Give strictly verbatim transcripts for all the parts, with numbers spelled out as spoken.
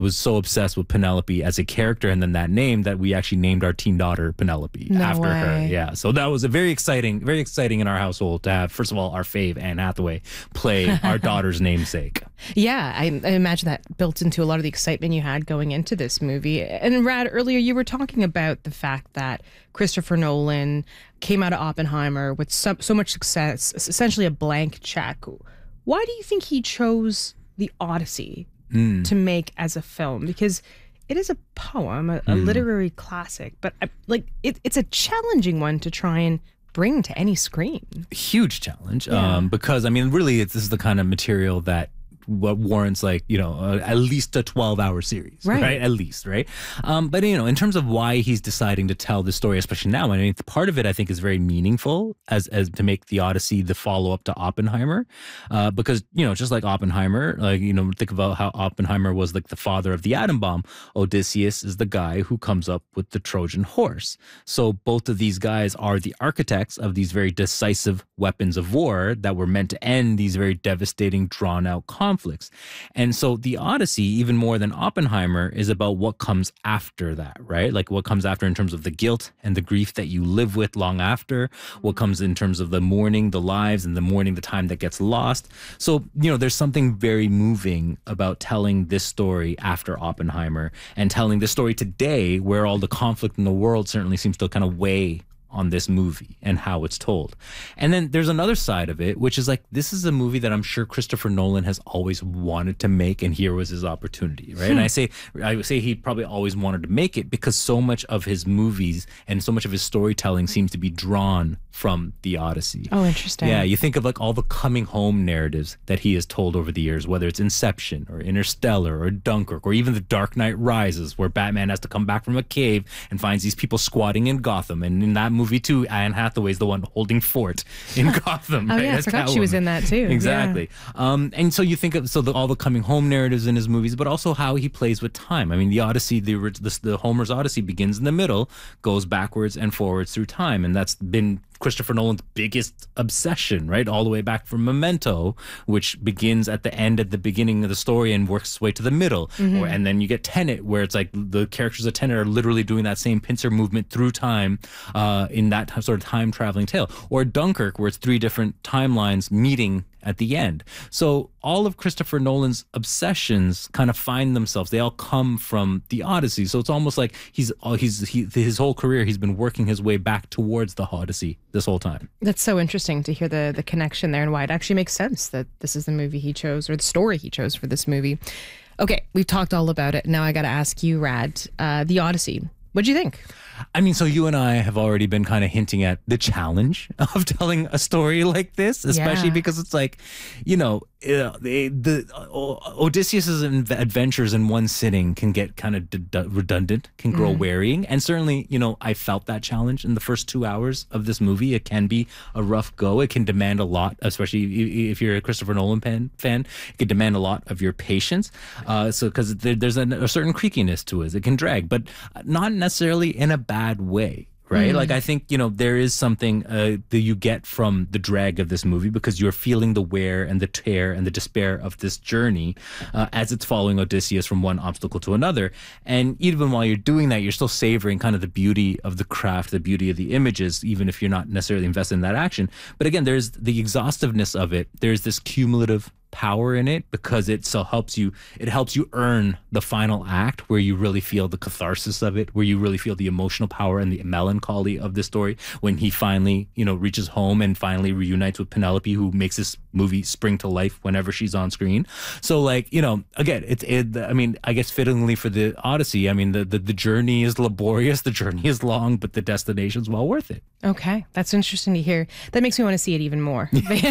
was so obsessed with Penelope as a character and then that name that we actually named our teen daughter Penelope No after way. her. Yeah. So that was a very exciting, very exciting in our household to have, first of all, our fave, Anne Hathaway, play our daughter's namesake. Yeah, I, I imagine that built into a lot of the excitement you had going into this movie. And Rad, earlier you were talking about the fact that Christopher Nolan came out of Oppenheimer with so, so much success, essentially a blank check. Why do you think he chose The Odyssey mm. to make as a film? Because it is a poem, a, a mm. literary classic, but I, like it, it's a challenging one to try and bring to any screen. Huge challenge, Yeah. um, because I mean, really, it's, this is the kind of material that what warrants like you know uh, at least a twelve hour series, Right. right? At least, right? Um, but you know, in terms of why he's deciding to tell this story, especially now, I mean, part of it I think is very meaningful as as to make the Odyssey the follow up to Oppenheimer, uh, because you know, just like Oppenheimer, like you know, think about how Oppenheimer was like the father of the atom bomb. Odysseus is the guy who comes up with the Trojan horse. So both of these guys are the architects of these very decisive weapons of war that were meant to end these very devastating, drawn out conflicts. Conflicts. And so the Odyssey, even more than Oppenheimer, is about what comes after that, right? Like what comes after in terms of the guilt and the grief that you live with long after, what comes in terms of the mourning, the lives, and the mourning, the time that gets lost. So, you know, there's something very moving about telling this story after Oppenheimer and telling this story today where all the conflict in the world certainly seems to kind of weigh on this movie and how it's told. And then there's another side of it, which is like, this is a movie that I'm sure Christopher Nolan has always wanted to make, and here was his opportunity, right? Hmm. And I say, I would say he probably always wanted to make it because so much of his movies and so much of his storytelling seems to be drawn from the Odyssey. Oh, interesting. Yeah, you think of like all the coming home narratives that he has told over the years, whether it's Inception or Interstellar or Dunkirk or even The Dark Knight Rises, where Batman has to come back from a cave and finds these people squatting in Gotham. And in that movie, movie too, Anne Hathaway's the one holding fort in Gotham. Oh right? yeah, I As forgot she was Catwoman. in that too. Exactly. Yeah. Um, and so you think of so the, all the coming home narratives in his movies, but also how he plays with time. I mean, the Odyssey, the, the the Homer's Odyssey begins in the middle, goes backwards and forwards through time, and that's been Christopher Nolan's biggest obsession, right? All the way back from Memento, which begins at the end, at the beginning of the story and works its way to the middle. Mm-hmm. Or, and then you get Tenet, where it's like the characters of Tenet are literally doing that same pincer movement through time uh, in that sort of time traveling tale. Or Dunkirk, where it's three different timelines meeting at the end. So all of Christopher Nolan's obsessions kind of find themselves, they all come from the Odyssey. So it's almost like he's he's he, his whole career he's been working his way back towards the Odyssey this whole time. That's so interesting to hear the the connection there and why it actually makes sense that this is the movie he chose, or the story he chose for this movie. Okay, we've talked all about it. Now I got to ask you, Rad, uh, the Odyssey. What'd you think? I mean, so you and I have already been kind of hinting at the challenge of telling a story like this, especially Yeah. because it's like, you know, uh, the, the uh, Odysseus's adventures in one sitting can get kind of d- redundant, can grow mm. wearying. And certainly, you know, I felt that challenge in the first two hours of this movie. It can be a rough go. It can demand a lot, especially if you're a Christopher Nolan fan. fan it can demand a lot of your patience. Uh, so because there, there's a, a certain creakiness to it. It can drag, but not necessarily in a bad way. Right? Mm. Like, I think, you know, there is something uh, that you get from the drag of this movie because you're feeling the wear and the tear and the despair of this journey uh, as it's following Odysseus from one obstacle to another. And even while you're doing that, you're still savoring kind of the beauty of the craft, the beauty of the images, even if you're not necessarily invested in that action. But again, there's the exhaustiveness of it. There's this cumulative power in it because it so helps you it helps you earn the final act where you really feel the catharsis of it, where you really feel the emotional power and the melancholy of the story when he finally, you know, reaches home and finally reunites with Penelope, who makes this movie spring to life whenever she's on screen. So, like, you know, again, it's it, I mean, I guess fittingly for the Odyssey, I mean, the, the the journey is laborious, the journey is long, but the destination's well worth it. Okay, that's interesting to hear. That makes me want to see it even more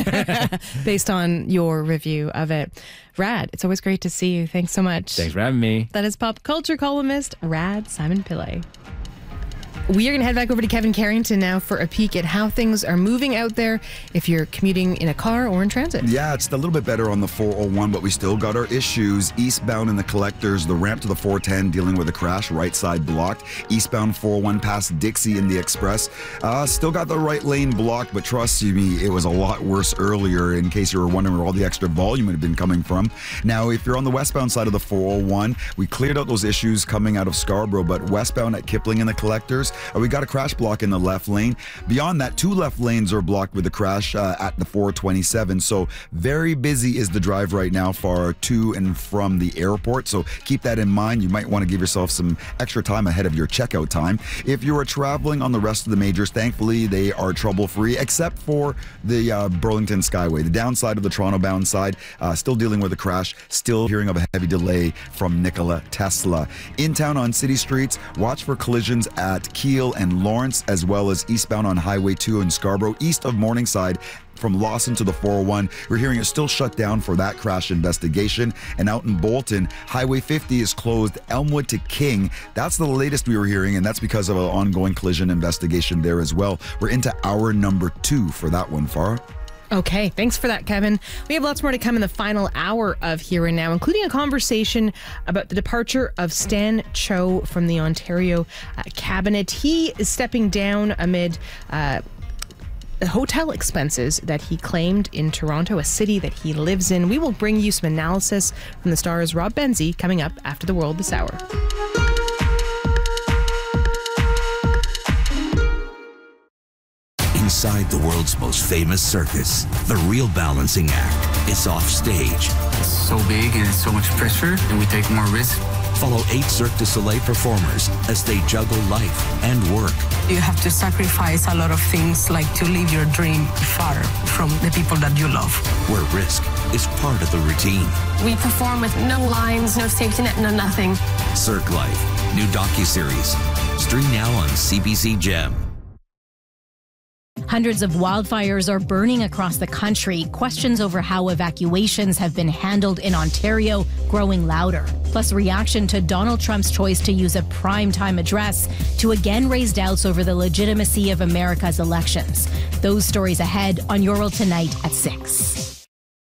based on your review of it. Rad, it's always great to see you. Thanks so much. Thanks for having me. That is pop culture columnist Rad Simon Pillay. We are going to head back over to Kevin Carrington now for a peek at how things are moving out there if you're commuting in a car or in transit. Yeah, it's a little bit better on the four oh one, but we still got our issues. Eastbound in the collectors, the ramp to the four ten dealing with a crash, right side blocked. Eastbound four oh one past Dixie in the Express. Uh, still got the right lane blocked, but trust me, it was a lot worse earlier in case you were wondering where all the extra volume had been coming from. Now, if you're on the westbound side of the four oh one, we cleared out those issues coming out of Scarborough, but westbound at Kipling in the collectors, Uh, we got a crash block in the left lane. Beyond that, two left lanes are blocked with the crash uh, at the four twenty-seven. So very busy is the drive right now for to and from the airport. So keep that in mind. You might want to give yourself some extra time ahead of your checkout time. If you are traveling on the rest of the majors, thankfully they are trouble-free, except for the uh, Burlington Skyway. The downside of the Toronto-bound side, uh, still dealing with a crash, still hearing of a heavy delay from Nikola Tesla. In town on city streets, watch for collisions at Key and Lawrence, as well as eastbound on Highway two in Scarborough, east of Morningside. From Lawson to the four oh one, we're hearing it's still shut down for that crash investigation. And out in Bolton, Highway fifty is closed, Elmwood to King. That's the latest we were hearing, and that's because of an ongoing collision investigation there as well. We're into hour number two for that one, Farah. Okay, thanks for that, Kevin. We have lots more to come in the final hour of Here and Now, including a conversation about the departure of Stan Cho from the Ontario uh, cabinet. He is stepping down amid uh, hotel expenses that he claimed in Toronto, a city that he lives in. We will bring you some analysis from the Star's Rob Benzie coming up after the world this hour. Inside the world's most famous circus, the Real Balancing Act is off stage. It's so big and it's so much pressure, and we take more risk. Follow eight Cirque du Soleil performers as they juggle life and work. You have to sacrifice a lot of things, like to leave your dream far from the people that you love. Where risk is part of the routine. We perform with no lines, no safety net, no nothing. Cirque Life, new docuseries. Stream now on C B C Gem. Hundreds of wildfires are burning across the country. Questions over how evacuations have been handled in Ontario growing louder. Plus, reaction to Donald Trump's choice to use a primetime address to again raise doubts over the legitimacy of America's elections. Those stories ahead on Your World Tonight at six.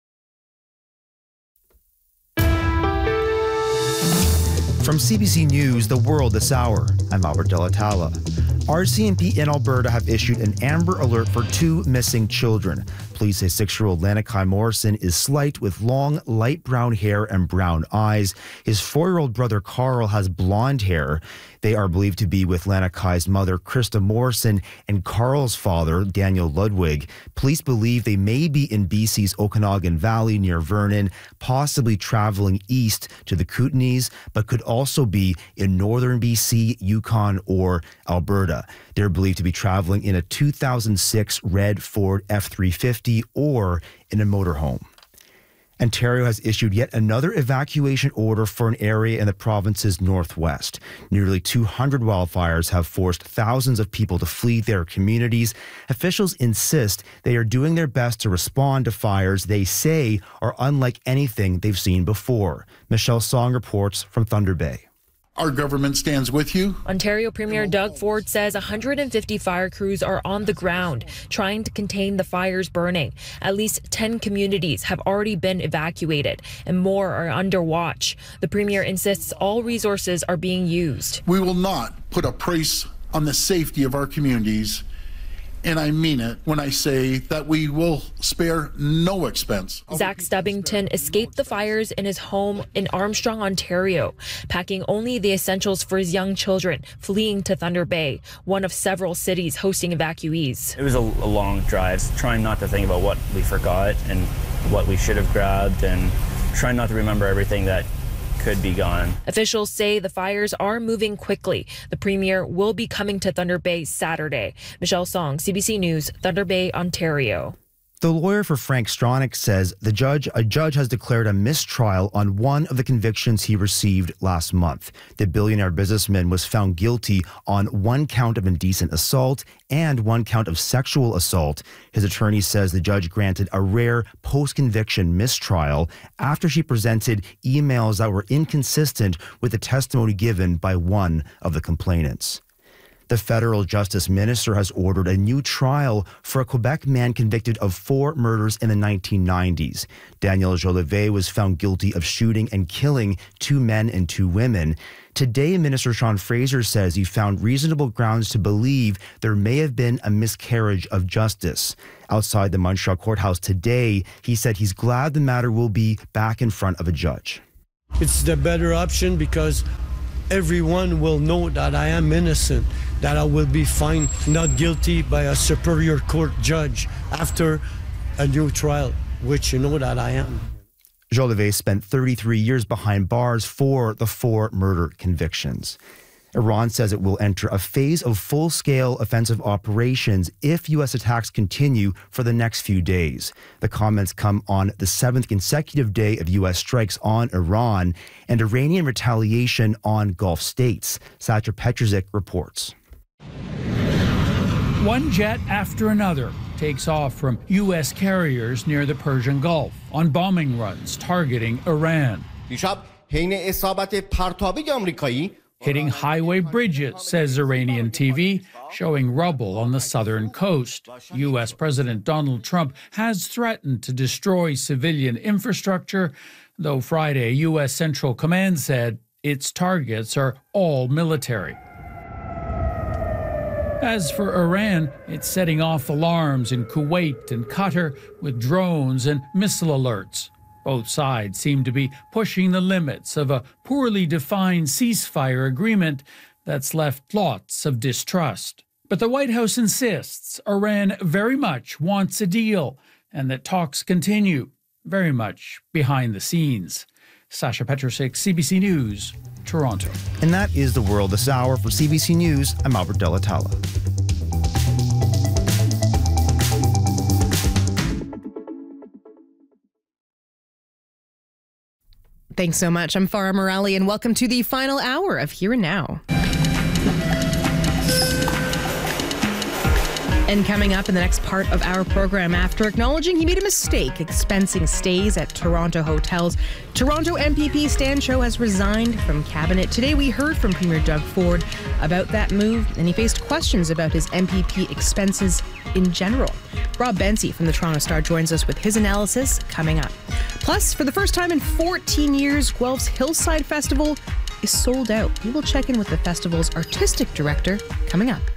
From C B C News, The World This Hour, I'm Albert Delatala. R C M P in Alberta have issued an Amber Alert for two missing children. Police say six-year-old Lanakai Morrison is slight with long, light brown hair and brown eyes. His four-year-old brother Carl has blonde hair. They are believed to be with Lanakai's mother, Krista Morrison, and Carl's father, Daniel Ludwig. Police believe they may be in B C's Okanagan Valley near Vernon, possibly traveling east to the Kootenays, but could also be in northern B C, Yukon, or Alberta. They're believed to be traveling in a two thousand six red Ford F three fifty or in a motorhome. Ontario has issued yet another evacuation order for an area in the province's northwest. Nearly two hundred wildfires have forced thousands of people to flee their communities. Officials insist they are doing their best to respond to fires they say are unlike anything they've seen before. Michelle Song reports from Thunder Bay. Our government stands with you. Ontario Premier Doug Ford says one hundred fifty fire crews are on the ground trying to contain the fires burning. At least ten communities have already been evacuated and more are under watch. The Premier insists all resources are being used. We will not put a price on the safety of our communities, and I mean it when I say that we will spare no expense. Zach Stubbington escaped the fires in his home in Armstrong, Ontario, packing only the essentials for his young children, fleeing to Thunder Bay, one of several cities hosting evacuees. It was a, a long drive, trying not to think about what we forgot and what we should have grabbed, and trying not to remember everything that could be gone. Officials say the fires are moving quickly. The Premier will be coming to Thunder Bay Saturday. Michelle Song, C B C News, Thunder Bay, Ontario. The lawyer for Frank Stronach says the judge, a judge has declared a mistrial on one of the convictions he received last month. The billionaire businessman was found guilty on one count of indecent assault and one count of sexual assault. His attorney says the judge granted a rare post-conviction mistrial after she presented emails that were inconsistent with the testimony given by one of the complainants. The federal justice minister has ordered a new trial for a Quebec man convicted of four murders in the nineteen nineties. Daniel Jolivet was found guilty of shooting and killing two men and two women. Today, Minister Sean Fraser says he found reasonable grounds to believe there may have been a miscarriage of justice. Outside the Montreal courthouse today, he said he's glad the matter will be back in front of a judge. It's the better option because everyone will know that I am innocent, that I will be found not guilty by a superior court judge after a new trial, which you know that I am. Jolivet spent thirty-three years behind bars for the four murder convictions. Iran says it will enter a phase of full-scale offensive operations if U S attacks continue for the next few days. The comments come on the seventh consecutive day of U S strikes on Iran and Iranian retaliation on Gulf states. Satya Petrovic reports. One jet after another takes off from U S carriers near the Persian Gulf on bombing runs targeting Iran. Hitting highway bridges, says Iranian T V, showing rubble on the southern coast. U S President Donald Trump has threatened to destroy civilian infrastructure, though Friday U S Central Command said its targets are all military. As for Iran, it's setting off alarms in Kuwait and Qatar with drones and missile alerts. Both sides seem to be pushing the limits of a poorly defined ceasefire agreement that's left lots of distrust. But the White House insists Iran very much wants a deal and that talks continue, very much behind the scenes. Sasha Petrosic, C B C News, Toronto. And that is the world this hour. For C B C News, I'm Albert De La Talla. Thanks so much. I'm Farah Morali, and welcome to the final hour of Here and Now. And coming up in the next part of our program, after acknowledging he made a mistake expensing stays at Toronto hotels, Toronto M P P Stan Cho has resigned from cabinet. Today we heard from Premier Doug Ford about that move, and he faced questions about his M P P expenses in general. Rob Bensi from the Toronto Star joins us with his analysis coming up. Plus, for the first time in fourteen years, Guelph's Hillside Festival is sold out. We will check in with the festival's artistic director coming up.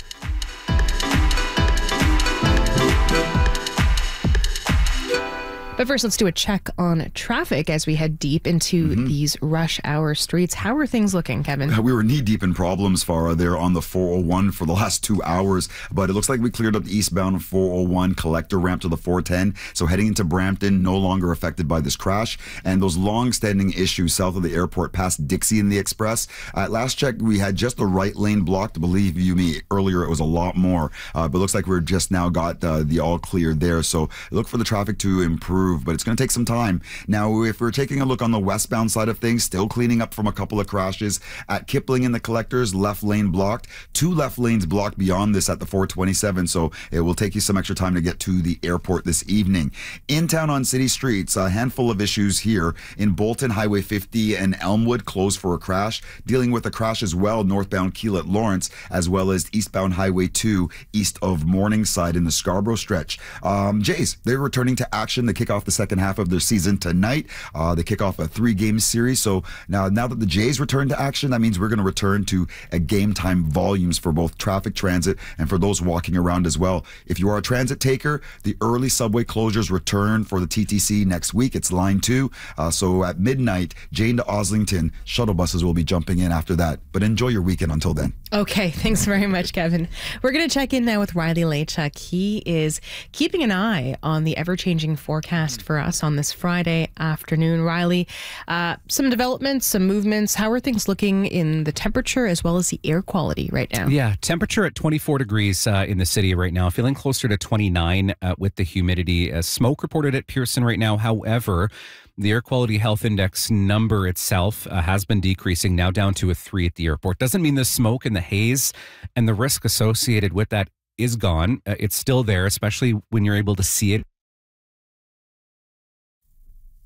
But first, let's do a check on traffic as we head deep into mm-hmm. these rush hour streets. How are things looking, Kevin? We were knee-deep in problems, Farah, there on the four oh one for the last two hours. But it looks like we cleared up the eastbound four oh one collector ramp to the four ten. So heading into Brampton, no longer affected by this crash. And those long-standing issues south of the airport past Dixie in the Express. At last check, we had just the right lane blocked. Believe you me, earlier it was a lot more. Uh, but it looks like we're just now got uh, the all clear there. So look for the traffic to improve. But it's going to take some time. Now, if we're taking a look on the westbound side of things, still cleaning up from a couple of crashes at Kipling in the collectors, left lane blocked, two left lanes blocked beyond this at the four twenty-seven. So it will take you some extra time to get to the airport this evening. In town on city streets, a handful of issues here in Bolton, Highway fifty and Elmwood closed for a crash. Dealing with a crash as well, northbound Keel at Lawrence, as well as eastbound Highway two east of Morningside in the Scarborough stretch. Um, Jays, they're returning to action to kick off the second half of their season tonight. Uh, they kick off a three-game series. So now, now that the Jays return to action, that means we're going to return to a game time volumes for both traffic, transit, and for those walking around as well. If you are a transit taker, the early subway closures return for the T T C next week. It's line two. Uh, so at midnight, Jane to Oslington, shuttle buses will be jumping in after that. But enjoy your weekend until then. Okay, thanks very much, Kevin. We're going to check in now with Riley Lachuk. He is keeping an eye on the ever-changing forecast for us on this Friday afternoon. Riley, uh, some developments, some movements. How are things looking in the temperature as well as the air quality right now? Yeah, temperature at twenty-four degrees uh, in the city right now, feeling closer to twenty-nine uh, with the humidity. Uh, smoke reported at Pearson right now. However, the air quality health index number itself uh, has been decreasing, now down to a three at the airport. Doesn't mean the smoke and the haze and the risk associated with that is gone. Uh, it's still there, especially when you're able to see it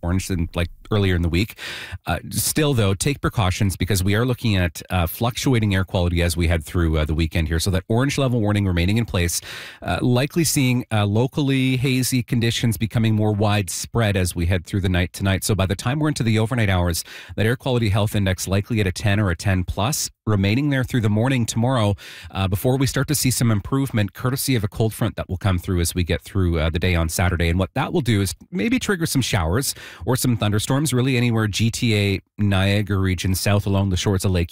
orange than like earlier in the week. Uh, still, though, take precautions because we are looking at uh, fluctuating air quality as we head through uh, the weekend here. So that orange level warning remaining in place, uh, likely seeing uh, locally hazy conditions becoming more widespread as we head through the night tonight. So by the time we're into the overnight hours, that air quality health index likely at a ten or a ten plus, remaining there through the morning tomorrow uh, before we start to see some improvement courtesy of a cold front that will come through as we get through uh, the day on Saturday. And what that will do is maybe trigger some showers or some thunderstorms, really anywhere G T A, Niagara region, south along the shores of Lake